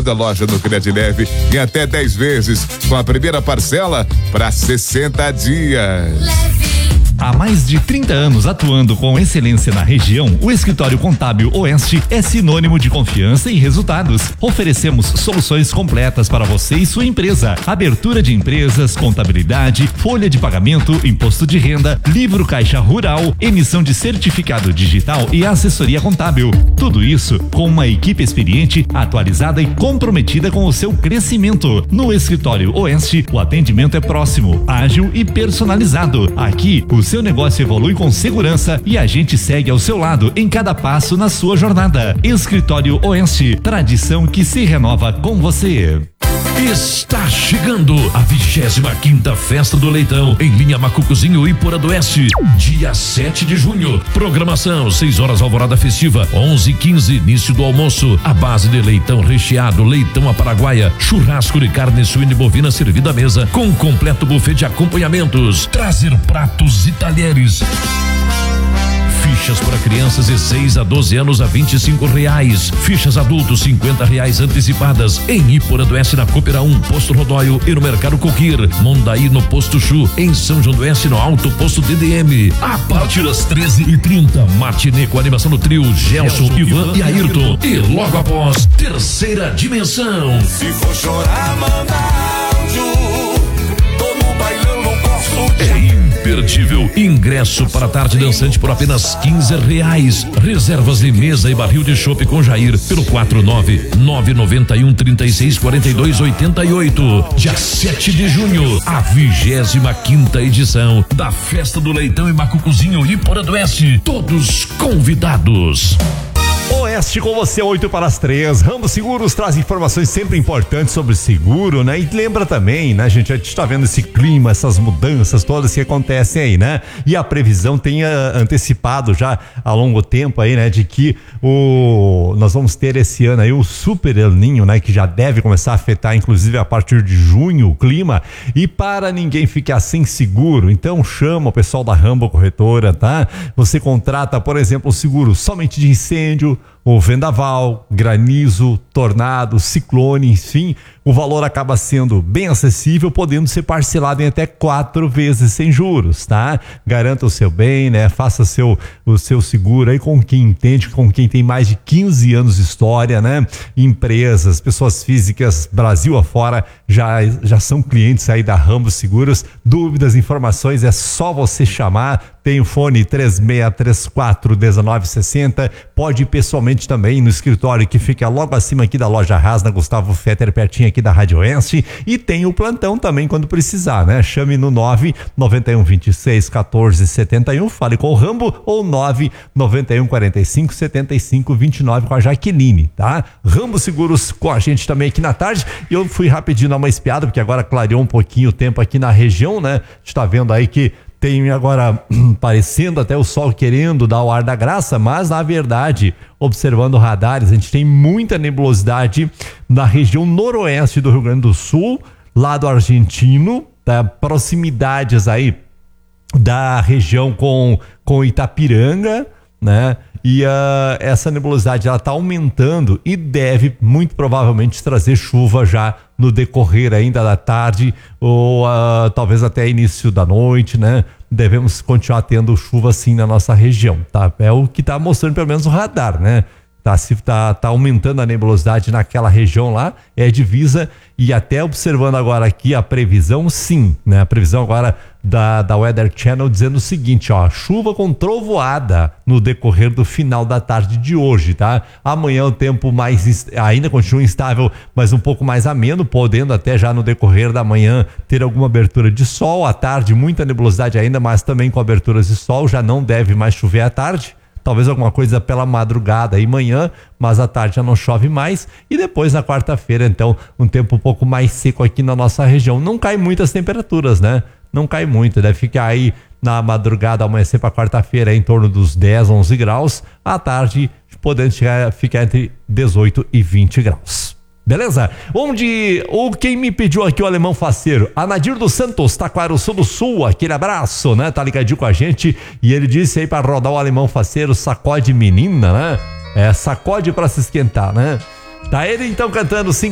toda loja no Credileve em até 10 vezes, com a primeira parcela para 60 dias. Há mais de 30 anos atuando com excelência na região, o Escritório Contábil Oeste é sinônimo de confiança e resultados. Oferecemos soluções completas para você e sua empresa. Abertura de empresas, contabilidade, folha de pagamento, imposto de renda, livro caixa rural, emissão de certificado digital e assessoria contábil. Tudo isso com uma equipe experiente, atualizada e comprometida com o seu crescimento. No Escritório Oeste, o atendimento é próximo, ágil e personalizado. Aqui, o seu negócio evolui com segurança e a gente segue ao seu lado em cada passo na sua jornada. Escritório Oeste, tradição que se renova com você. Está chegando a 25ª Festa do Leitão em linha Macucuzinho Iporã do Oeste, dia 7 de junho. Programação: 6 horas alvorada festiva, 11h15 início do almoço. A base de leitão recheado, leitão à paraguaia, churrasco de carne suína e bovina servido à mesa com completo buffet de acompanhamentos. Trazer pratos e talheres. Fichas para crianças de 6 a 12 anos a R$25. Fichas adultos R$50 antecipadas em Iporã do Oeste na Coopera 1, Posto Rodóio e no Mercado Coquir. Mondaí no Posto Chu, em São João do Oeste no Alto Posto DDM. A partir das 13h30, matinê com a animação do trio Gelson, Ivan e Ayrton. E logo após, Terceira Dimensão. Se for chorar, manda áudio. Tô no bailão, não posso. Imperdível. Ingresso para a tarde dançante por apenas R$15. Reservas de mesa e barril de chopp com Jair pelo 49991364288. Dia 7 de junho, a 25ª edição da Festa do Leitão em Macucuzinho Iporã do Oeste. Todos convidados. Oeste com você, 8:03. Ramos Seguros traz informações sempre importantes sobre seguro, né? E lembra também, né, gente? A gente tá vendo esse clima, essas mudanças todas que acontecem aí, né? E a previsão tem antecipado já há longo tempo aí, né? De que nós vamos ter esse ano aí o Super El Niño, né? Que já deve começar a afetar, inclusive, a partir de junho o clima. E para ninguém ficar sem seguro, então chama o pessoal da Rambo Corretora, tá? Você contrata, por exemplo, o seguro somente de incêndio, o vendaval, granizo, tornado, ciclone, enfim, o valor acaba sendo bem acessível, podendo ser parcelado em até 4 vezes sem juros, tá? Garanta o seu bem, né? Faça o seu seguro aí com quem entende, com quem tem mais de 15 anos de história, né? Empresas, pessoas físicas, Brasil afora, já são clientes aí da Ramos Seguros. Dúvidas, informações, é só você chamar. Tem o fone 3634-1960. Pode ir pessoalmente também no escritório que fica logo acima aqui da loja Haas, na Gustavo Fetter, pertinho aqui da Rádio Oeste. E tem o plantão também quando precisar, né? Chame no 991261471, fale com o Rambo, ou 991457529 com a Jaqueline, tá? Rambo Seguros com a gente também aqui na tarde. E eu fui rapidinho dar uma espiada, porque agora clareou um pouquinho o tempo aqui na região, né? A gente tá vendo aí que tem agora parecendo até o sol querendo dar o ar da graça, mas na verdade, observando radares, a gente tem muita nebulosidade na região noroeste do Rio Grande do Sul, lado argentino, tá? Proximidades aí da região com Itapiranga, né? E essa nebulosidade ela está aumentando e deve muito provavelmente trazer chuva já no decorrer ainda da tarde ou talvez até início da noite, né? Devemos continuar tendo chuva sim na nossa região, tá? É o que está mostrando pelo menos o radar, né? Tá aumentando a nebulosidade naquela região lá, é divisa, e até observando agora aqui a previsão, sim, né? A previsão agora da Weather Channel dizendo o seguinte, ó, chuva com trovoada no decorrer do final da tarde de hoje, tá? Amanhã o tempo ainda continua instável, mas um pouco mais ameno, podendo até já no decorrer da manhã ter alguma abertura de sol, à tarde muita nebulosidade ainda, mas também com aberturas de sol, já não deve mais chover à tarde. Talvez alguma coisa pela madrugada e manhã, mas à tarde já não chove mais. E depois na quarta-feira, então, um tempo um pouco mais seco aqui na nossa região. Não cai muitas temperaturas, né? Não cai muito, deve ficar aí na madrugada, amanhecer para quarta-feira em torno dos 10, 11 graus. À tarde, podendo ficar entre 18 e 20 graus. Beleza? Quem me pediu aqui o Alemão Faceiro? A Nadir dos Santos, Taquaro Sul do Sul, aquele abraço, né? Tá ligadinho com a gente. E ele disse aí pra rodar o Alemão Faceiro, sacode menina, né? É, sacode pra se esquentar, né? Tá ele então cantando